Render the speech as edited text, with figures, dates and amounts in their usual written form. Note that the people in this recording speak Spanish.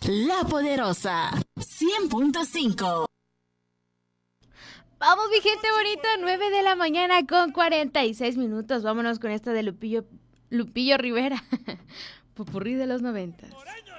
La Poderosa 100.5. Vamos, mi gente bonita, 9 de la mañana con 46 minutos. Vámonos con esta de Lupillo Rivera. Popurrí de los 90.